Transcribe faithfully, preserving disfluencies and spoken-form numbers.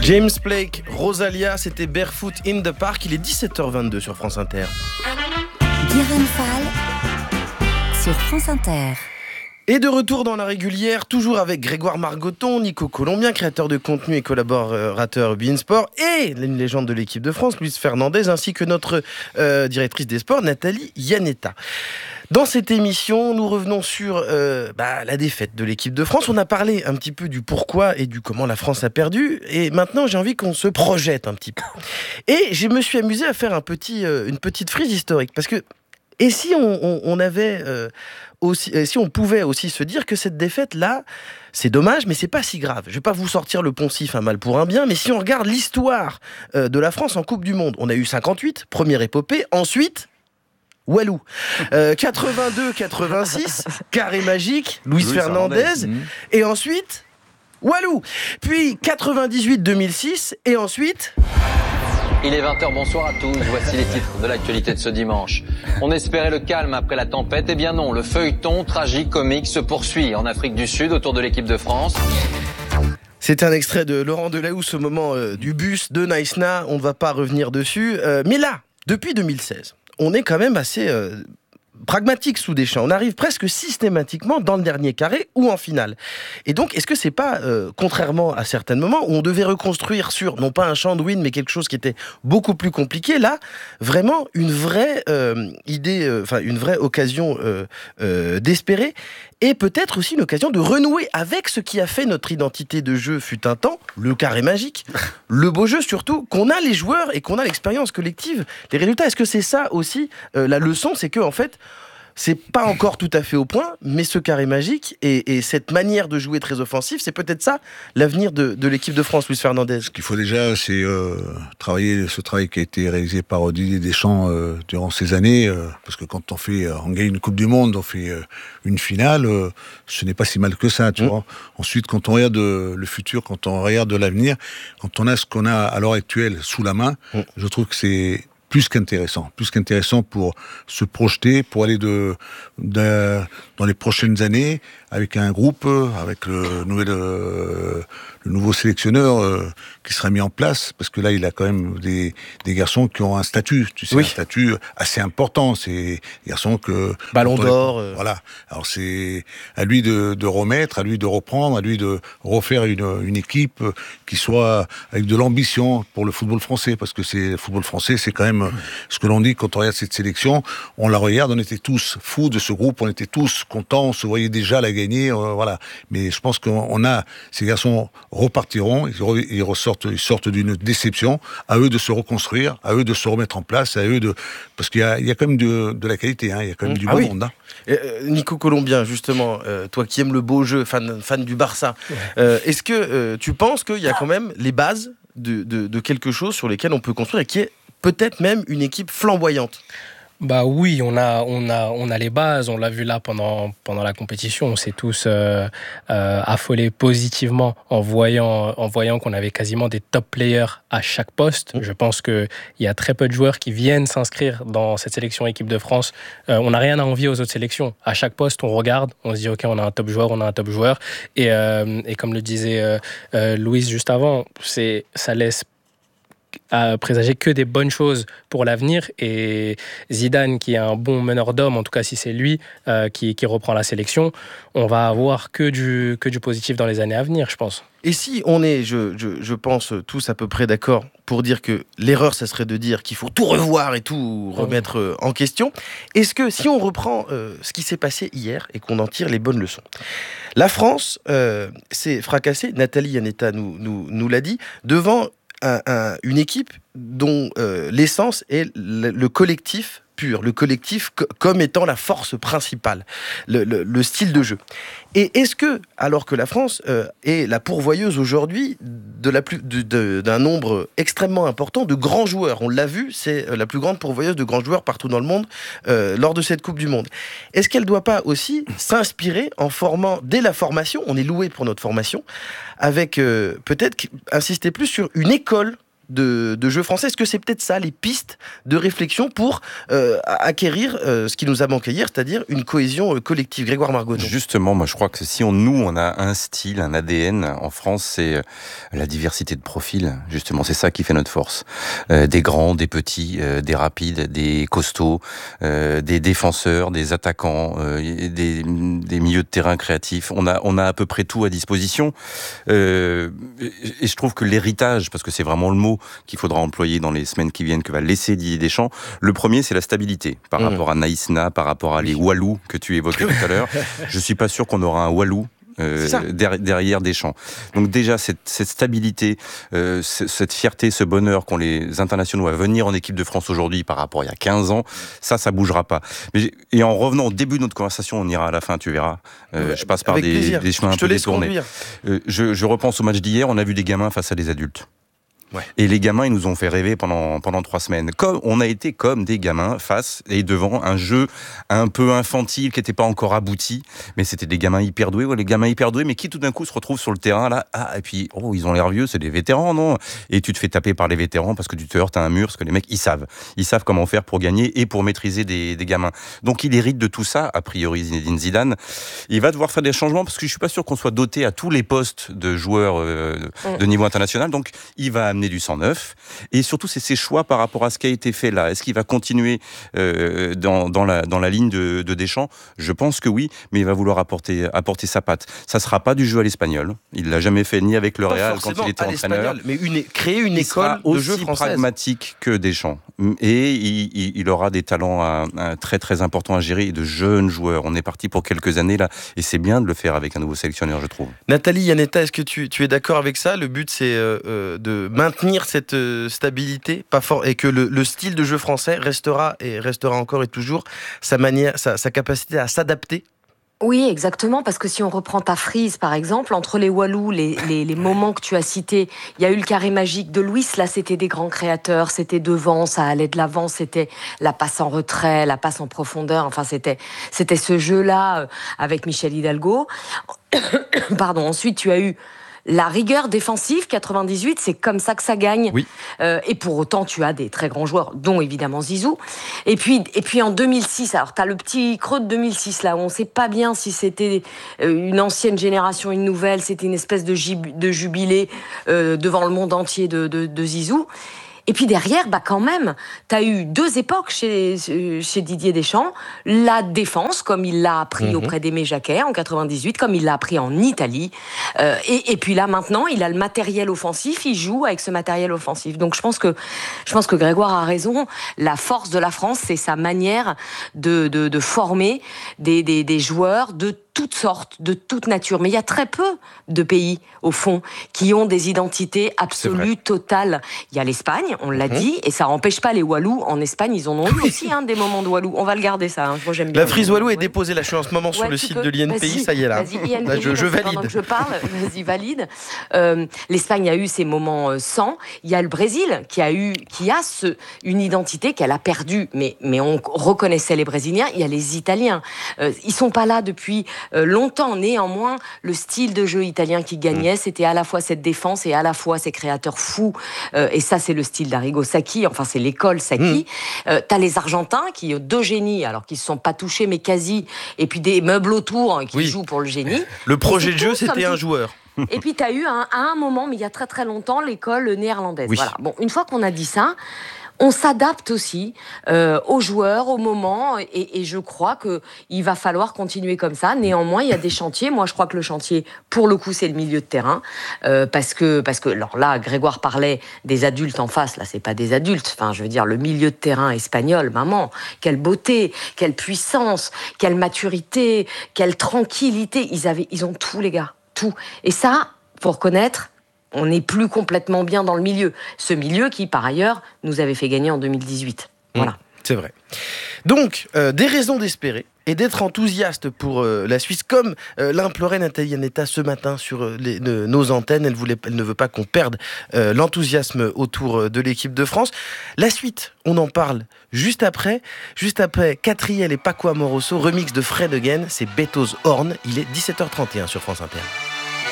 James Blake, Rosalia, c'était Barefoot in the Park. Il est dix-sept heures vingt-deux sur France Inter. Guérin Fall sur France Inter. Et de retour dans la régulière, toujours avec Grégoire Margoton, Nico Colombien, créateur de contenu et collaborateur beIN Sport, et une légende de l'équipe de France, Luis Fernandez, ainsi que notre euh, directrice des sports, Nathalie Iannetta. Dans cette émission, nous revenons sur euh, bah, la défaite de l'équipe de France. On a parlé un petit peu du pourquoi et du comment la France a perdu. Et maintenant, j'ai envie qu'on se projette un petit peu. Et je me suis amusé à faire un petit, euh, une petite frise historique. Parce que, et si on, on, on avait... Euh, Aussi, si on pouvait aussi se dire que cette défaite-là, c'est dommage, mais c'est pas si grave. Je vais pas vous sortir le poncif, un mal pour un bien, mais si on regarde l'histoire euh, de la France en Coupe du Monde, on a eu cinquante-huit, première épopée, ensuite... Walou. Euh, quatre-vingt-deux quatre-vingt-six, carré magique, Luis, Luis Fernandez, Fernandez. Mmh. Et ensuite, Walou. Puis quatre-vingt-dix-huit deux mille six, et ensuite... Il est vingt heures, bonsoir à tous. Voici les titres de l'actualité de ce dimanche. On espérait le calme après la tempête. Eh bien non, le feuilleton tragique comique se poursuit en Afrique du Sud autour de l'équipe de France. C'est un extrait de Laurent Delahousse au moment euh, du bus de Naïsna. On ne va pas revenir dessus. Euh, mais là, depuis deux mille seize, on est quand même assez... Euh pragmatique sous Deschamps. On arrive presque systématiquement dans le dernier carré ou en finale. Et donc, est-ce que c'est pas, euh, contrairement à certains moments où on devait reconstruire sur, non pas un champ de ruines, mais quelque chose qui était beaucoup plus compliqué, là, vraiment une vraie euh, idée, enfin euh, une vraie occasion euh, euh, d'espérer, et peut-être aussi une occasion de renouer avec ce qui a fait notre identité de jeu fut un temps, le carré magique, le beau jeu surtout, qu'on a les joueurs et qu'on a l'expérience collective. Les résultats, est-ce que c'est ça aussi euh, la leçon, c'est que en fait, c'est pas encore tout à fait au point, mais ce carré magique et, et cette manière de jouer très offensive, c'est peut-être ça l'avenir de, de l'équipe de France, Luis Fernandez. Ce qu'il faut déjà, c'est euh, travailler ce travail qui a été réalisé par Didier Deschamps euh, durant ces années, euh, parce que quand on fait, euh, on gagne une Coupe du Monde, on fait euh, une finale, euh, ce n'est pas si mal que ça, tu mmh. vois. Ensuite, quand on regarde euh, le futur, quand on regarde l'avenir, quand on a ce qu'on a à l'heure actuelle sous la main, mmh. je trouve que c'est plus qu'intéressant, plus qu'intéressant pour se projeter, pour aller de, de dans les prochaines années avec un groupe, avec le nouvel, euh, le nouveau sélectionneur euh, qui sera mis en place, parce que là il a quand même des, des garçons qui ont un statut, tu sais, oui. un statut assez important. C'est des garçons que Ballon d'or. Euh... Voilà. Alors c'est à lui de, de remettre, à lui de reprendre, à lui de refaire une, une équipe qui soit avec de l'ambition pour le football français, parce que c'est le football français, c'est quand même ce que l'on dit quand on regarde cette sélection. On la regarde, on était tous fous de ce groupe, on était tous contents, on se voyait déjà la gagner, euh, voilà. Mais je pense qu'on a, ces garçons repartiront, ils, re, ils ressortent, ils sortent d'une déception. À eux de se reconstruire, à eux de se remettre en place, à eux de, parce qu'il y a, il y a quand même de, de la qualité, hein, il y a quand même mmh. du ah beau oui. monde. Hein. Euh, Nico Colombien, justement, euh, toi qui aimes le beau jeu, fan, fan du Barça, ouais. euh, est-ce que euh, tu penses qu'il y a quand même les bases de, de, de quelque chose sur lesquelles on peut construire et qui est peut-être même une équipe flamboyante? Bah oui, on a, on a, on a les bases. On l'a vu là pendant, pendant la compétition. On s'est tous euh, euh, affolés positivement en voyant, en voyant qu'on avait quasiment des top players à chaque poste. Je pense qu'il y a très peu de joueurs qui viennent s'inscrire dans cette sélection équipe de France. Euh, on n'a rien à envier aux autres sélections. À chaque poste, on regarde, on se dit ok, on a un top joueur, on a un top joueur. Et, euh, et comme le disait euh, euh, Louise juste avant, c'est, ça laisse à présager que des bonnes choses pour l'avenir, et Zidane qui est un bon meneur d'hommes, en tout cas si c'est lui euh, qui, qui reprend la sélection, on va avoir que du, que du positif dans les années à venir, je pense. Et si on est, je, je, je pense, tous à peu près d'accord pour dire que l'erreur, ça serait de dire qu'il faut tout revoir et tout remettre euh, en question, est-ce que si on reprend euh, ce qui s'est passé hier et qu'on en tire les bonnes leçons, la France euh, s'est fracassée, Nathalie Iannetta nous, nous, nous l'a dit, devant Un, un, une équipe dont euh, l'essence est le, le collectif pur, le collectif co- comme étant la force principale, le, le, le style de jeu. Et est-ce que, alors que la France euh, est la pourvoyeuse aujourd'hui de la plus, de, de, d'un nombre extrêmement important de grands joueurs, on l'a vu, c'est la plus grande pourvoyeuse de grands joueurs partout dans le monde euh, lors de cette Coupe du Monde, est-ce qu'elle ne doit pas aussi s'inspirer en formant, dès la formation, on est loué pour notre formation, avec euh, peut-être insister plus sur une école de, de jeu français. Est-ce que c'est peut-être ça, les pistes de réflexion pour euh, acquérir euh, ce qui nous a manqué hier, c'est-à-dire une cohésion euh, collective? Grégoire Margoton. Justement, moi je crois que si on, nous on a un style, un A D N en France, c'est la diversité de profils. Justement, c'est ça qui fait notre force. Euh, des grands, des petits, euh, des rapides, des costauds, euh, des défenseurs, des attaquants, euh, des, des milieux de terrain créatifs. On a, on a à peu près tout à disposition. Euh, et je trouve que l'héritage, parce que c'est vraiment le mot qu'il faudra employer dans les semaines qui viennent, que va laisser Didier Deschamps, le premier c'est la stabilité. Par mmh. rapport à Naïsna, par rapport à les Walou que tu évoquais tout à l'heure. Je suis pas sûr qu'on aura un Walou Euh, derrière Deschamps. Donc déjà cette, cette stabilité, euh, cette fierté, ce bonheur qu'ont les internationaux à venir en équipe de France aujourd'hui par rapport à il y a quinze ans, ça, ça bougera pas. Mais, et en revenant au début de notre conversation, on ira à la fin, tu verras. Euh, ouais, je passe par des, des chemins un peu détournés. Euh, je, je repense au match d'hier, on a vu des gamins face à des adultes. Ouais. Et les gamins, ils nous ont fait rêver pendant pendant trois semaines. Comme on a été comme des gamins face et devant un jeu un peu infantile qui n'était pas encore abouti, mais c'était des gamins hyper doués, ouais, les gamins hyper doués, mais qui tout d'un coup se retrouvent sur le terrain là, ah et puis oh ils ont l'air vieux, c'est des vétérans non? Et tu te fais taper par les vétérans parce que tu te heurtes à un mur, parce que les mecs ils savent, ils savent comment faire pour gagner et pour maîtriser des des gamins. Donc il hérite de tout ça, a priori Zinedine Zidane. Il va devoir faire des changements parce que je suis pas sûr qu'on soit doté à tous les postes de joueurs euh, de niveau international. Donc il va amener du sang neuf, et surtout c'est ses choix par rapport à ce qui a été fait là. Est-ce qu'il va continuer euh, dans, dans, la, dans la ligne de, de Deschamps? Je pense que oui, mais il va vouloir apporter, apporter sa patte. Ça sera pas du jeu à l'espagnol. Il l'a jamais fait ni avec le pas Real quand il était entraîneur. Mais une, créer une il école de jeu française. Aussi pragmatique que Deschamps. Et il, il, il aura des talents à, à très très importants à gérer et de jeunes joueurs. On est parti pour quelques années là, et c'est bien de le faire avec un nouveau sélectionneur, je trouve. Nathalie Iannetta, est-ce que tu, tu es d'accord avec ça? Le but c'est euh, de maintenir cette euh, stabilité, pas fort, et que le, le style de jeu français restera et restera encore et toujours sa manière, sa, sa capacité à s'adapter. Oui, exactement, parce que si on reprend ta frise, par exemple, entre les Walou, les, les, les moments que tu as cités, il y a eu le carré magique de Luis, là c'était des grands créateurs, c'était devant, ça allait de l'avant, c'était la passe en retrait, la passe en profondeur, enfin c'était, c'était ce jeu-là euh, avec Michel Hidalgo. Pardon, ensuite tu as eu la rigueur défensive, quatre-vingt-dix-huit, c'est comme ça que ça gagne. Oui. Euh, et pour autant, tu as des très grands joueurs, dont évidemment Zizou. Et puis, et puis en deux mille six, alors tu as le petit creux de deux mille six, là, où on ne sait pas bien si c'était une ancienne génération, une nouvelle, c'était une espèce de, jub- de jubilé euh, devant le monde entier de, de, de Zizou. Et puis derrière, bah quand même, t'as eu deux époques chez, chez Didier Deschamps. La défense, comme il l'a appris mmh. auprès d'Aimé Jacquet en quatre-vingt-dix-huit, comme il l'a appris en Italie. Euh, et, et puis là, maintenant, il a le matériel offensif, il joue avec ce matériel offensif. Donc je pense que, je pense que Grégoire a raison. La force de la France, c'est sa manière de, de, de former des, des, des joueurs de toutes sortes, de toute nature. Mais il y a très peu de pays, au fond, qui ont des identités absolues, totales. Il y a l'Espagne, on l'a mmh. dit, et ça n'empêche pas les Walous. En Espagne, ils en ont eu aussi hein, des moments de Walou. On va le garder, ça. Hein. Moi, j'aime bien. La frise Walou est déposée, là, je suis en ce moment ouais, sur le site peux. de l'I N P I, vas-y, ça y est, là. Vas-y, I N P I, là je, je valide. Pendant que je parle, vas-y, valide. Euh, L'Espagne a eu ses moments euh, sans. Il y a le Brésil qui a eu, qui a ce, une identité qu'elle a perdue, mais, mais on reconnaissait les Brésiliens. Il y a les Italiens. Euh, ils sont pas là depuis euh, longtemps. Néanmoins, le style de jeu italien qui gagnait, mmh. c'était à la fois cette défense et à la fois ces créateurs fous. Euh, et ça, c'est le style d'Arrigo Sacchi. Enfin, c'est l'école Sacchi. Mmh. Euh, t'as les Argentins qui ont deux génies, alors qu'ils se sont pas touchés, mais quasi. Et puis des meubles autour hein, qui oui. jouent pour le génie. Le projet de jeu, c'était un joueur. Et puis, t'as eu un, à un moment, mais il y a très très longtemps, l'école néerlandaise. Oui. Voilà. Bon, une fois qu'on a dit ça, on s'adapte aussi euh, aux joueurs, au moment, et, et je crois qu'il va falloir continuer comme ça. Néanmoins, il y a des chantiers. Moi, je crois que le chantier, pour le coup, c'est le milieu de terrain, euh, parce que, parce que, alors là, Grégoire parlait des adultes en face. Là, c'est pas des adultes. Enfin, je veux dire, le milieu de terrain espagnol, maman, quelle beauté, quelle puissance, quelle maturité, quelle tranquillité. Ils avaient, ils ont tout, les gars, tout. Et ça, faut reconnaître. On n'est plus complètement bien dans le milieu. Ce milieu qui, par ailleurs, nous avait fait gagner en deux mille dix-huit. Voilà. Mmh, c'est vrai. Donc, euh, des raisons d'espérer et d'être enthousiaste pour euh, la Suisse, comme euh, l'implorait Nathalie Iannetta ce matin sur euh, les, de, nos antennes. Elle, voulait, elle ne veut pas qu'on perde euh, l'enthousiasme autour de l'équipe de France. La suite, on en parle juste après. Juste après, Catriel et Paco Amoroso, remix de Fred Again. C'est Beto's Horn. Il est dix-sept heures trente et un sur France Inter.